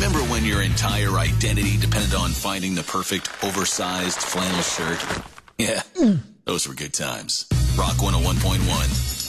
Remember when your entire identity depended on finding the perfect oversized flannel shirt? Yeah, those were good times. Rock 101.1.